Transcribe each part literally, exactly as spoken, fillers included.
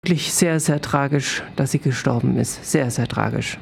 Wirklich sehr, sehr tragisch, dass sie gestorben ist. Sehr, sehr tragisch.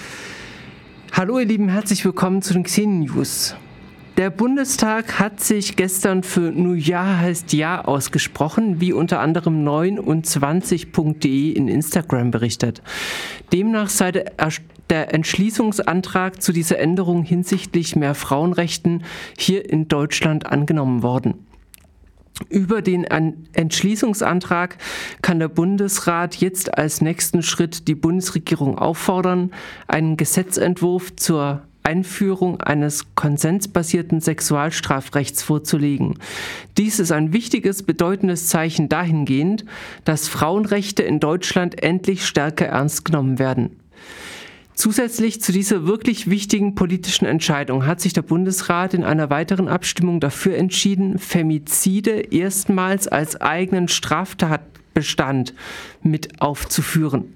Hallo ihr Lieben, herzlich willkommen zu den Xeni-News. Der Bundestag hat sich gestern für Nur Ja heißt Ja ausgesprochen, wie unter anderem neunundzwanzig punkt de in Instagram berichtet. Demnach sei der, der Entschließungsantrag zu dieser Änderung hinsichtlich mehr Frauenrechten hier in Deutschland angenommen worden. Über den Entschließungsantrag kann der Bundesrat jetzt als nächsten Schritt die Bundesregierung auffordern, einen Gesetzentwurf zur Einführung eines konsensbasierten Sexualstrafrechts vorzulegen. Dies ist ein wichtiges, bedeutendes Zeichen dahingehend, dass Frauenrechte in Deutschland endlich stärker ernst genommen werden. Zusätzlich zu dieser wirklich wichtigen politischen Entscheidung hat sich der Bundesrat in einer weiteren Abstimmung dafür entschieden, Femizide erstmals als eigenen Straftatbestand mit aufzuführen.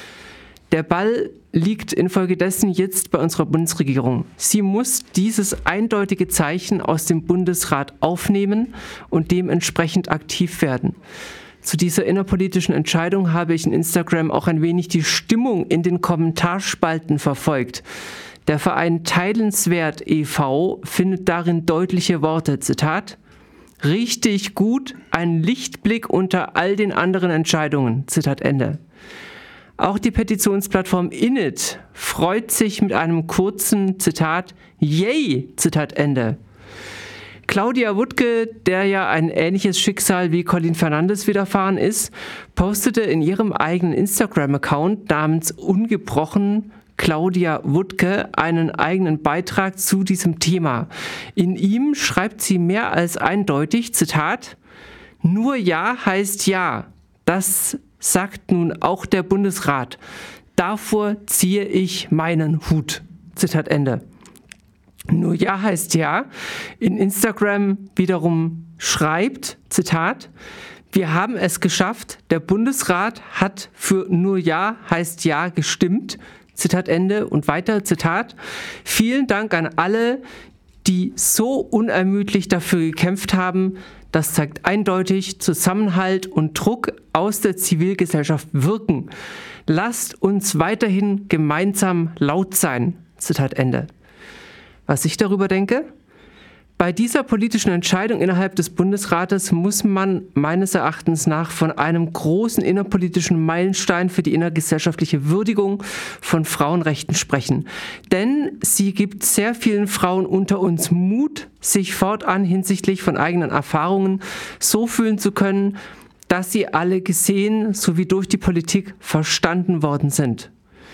Der Ball liegt infolgedessen jetzt bei unserer Bundesregierung. Sie muss dieses eindeutige Zeichen aus dem Bundesrat aufnehmen und dementsprechend aktiv werden. Zu dieser innerpolitischen Entscheidung habe ich in Instagram auch ein wenig die Stimmung in den Kommentarspalten verfolgt. Der Verein Teilenswert e V findet darin deutliche Worte, Zitat, richtig gut, ein Lichtblick unter all den anderen Entscheidungen, Zitat Ende. Auch die Petitionsplattform Init freut sich mit einem kurzen Zitat, yay, Zitat Ende. Claudia Wuttke, der ja ein ähnliches Schicksal wie Colin Fernandes widerfahren ist, postete in ihrem eigenen Instagram-Account namens Ungebrochen Claudia Wuttke einen eigenen Beitrag zu diesem Thema. In ihm schreibt sie mehr als eindeutig, Zitat, nur Ja heißt Ja. Das sagt nun auch der Bundesrat. Davor ziehe ich meinen Hut. Zitat Ende. Nur Ja heißt Ja. In Instagram wiederum schreibt, Zitat, wir haben es geschafft, der Bundesrat hat für Nur Ja heißt Ja gestimmt, Zitat Ende. Und weiter, Zitat, vielen Dank an alle, die so unermüdlich dafür gekämpft haben. Das zeigt eindeutig, Zusammenhalt und Druck aus der Zivilgesellschaft wirken. Lasst uns weiterhin gemeinsam laut sein, Zitat Ende. Was ich darüber denke? Bei dieser politischen Entscheidung innerhalb des Bundesrates muss man meines Erachtens nach von einem großen innerpolitischen Meilenstein für die innergesellschaftliche Würdigung von Frauenrechten sprechen. Denn sie gibt sehr vielen Frauen unter uns Mut, sich fortan hinsichtlich von eigenen Erfahrungen so fühlen zu können, dass sie alle gesehen sowie durch die Politik verstanden worden sind.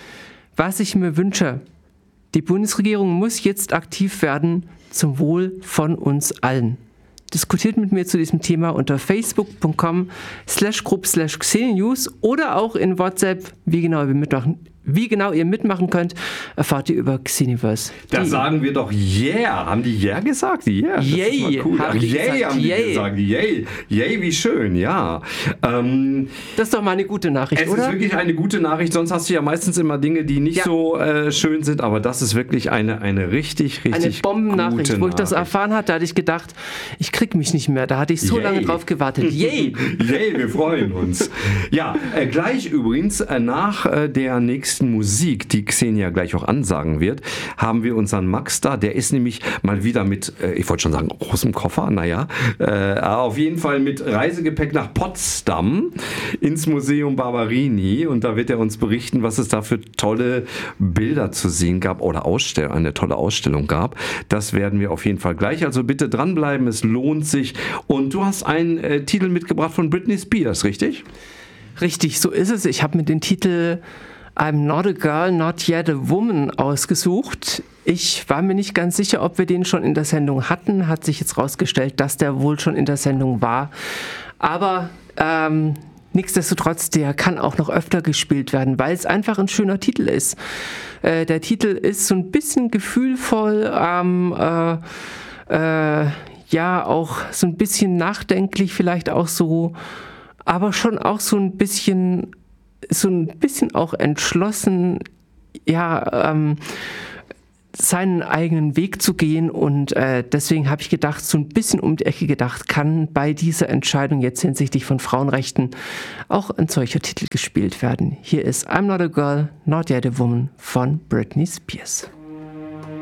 Was ich mir wünsche, die Bundesregierung muss jetzt aktiv werden zum Wohl von uns allen. Diskutiert mit mir zu diesem Thema unter facebook punkt com slash group slash xeninews oder auch in WhatsApp, wie genau wir mitmachen. Wie genau ihr mitmachen könnt, erfahrt ihr über Xeniverse. Da sagen wir doch yeah. Haben die yeah gesagt? Yeah. Yay. Cool. Ach, yay gesagt, haben die yay. gesagt. Yay. Yay, wie schön, ja. Ähm, das ist doch mal eine gute Nachricht, es oder? Es ist wirklich eine gute Nachricht. Sonst hast du ja meistens immer Dinge, die nicht ja. so äh, schön sind. Aber das ist wirklich eine, eine richtig, richtig eine Bombennachricht. gute Wo ich das erfahren hatte, hatte ich gedacht, ich krieg mich nicht mehr. Da hatte ich so Yay. lange drauf gewartet. Yay. Yay, wir freuen uns. Ja, äh, gleich übrigens äh, nach äh, der nächsten Musik, die Xenia gleich auch ansagen wird, haben wir unseren Max da. Der ist nämlich mal wieder mit, äh, ich wollte schon sagen, aus dem Koffer, naja, äh, auf jeden Fall mit Reisegepäck nach Potsdam ins Museum Barberini und da wird er uns berichten, was es da für tolle Bilder zu sehen gab oder Ausstell- eine tolle Ausstellung gab. Das werden wir auf jeden Fall gleich. Also bitte dranbleiben, es lohnt sich. Und du hast einen äh, Titel mitgebracht von Britney Spears, richtig? Richtig, so ist es. Ich habe mir den Titel I'm Not a Girl, Not Yet a Woman ausgesucht. Ich war mir nicht ganz sicher, ob wir den schon in der Sendung hatten. Hat sich jetzt rausgestellt, dass der wohl schon in der Sendung war. Aber ähm, nichtsdestotrotz, der kann auch noch öfter gespielt werden, weil es einfach ein schöner Titel ist. Äh, der Titel ist so ein bisschen gefühlvoll, ähm, äh, äh, ja, auch so ein bisschen nachdenklich, vielleicht auch so, aber schon auch so ein bisschen so ein bisschen auch entschlossen, ja, ähm, seinen eigenen Weg zu gehen und äh, deswegen habe ich gedacht, so ein bisschen um die Ecke gedacht, kann bei dieser Entscheidung jetzt hinsichtlich von Frauenrechten auch ein solcher Titel gespielt werden. Hier ist I'm Not a Girl, Not Yet a Woman von Britney Spears.